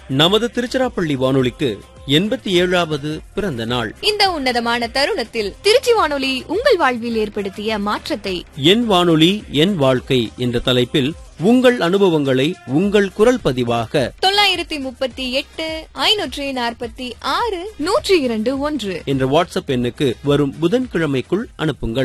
நமது திருச்சிராப்பள்ளி வானொலிக்கு 87வது பிறந்த நாள். இந்த உன்னதமான தருணத்தில் திருச்சி வானொலி உங்கள் வாழ்வில் ஏற்படுத்திய மாற்றத்தை என் வானொலி என் வாழ்க்கை என்ற தலைப்பில் உங்கள் அனுபவங்களை உங்கள் குரல் பதிவாக 938 546 102 1 என்ற வாட்ஸ்அப் எண்ணுக்கு வரும் புதன்கிழமைக்குள் அனுப்புங்கள்.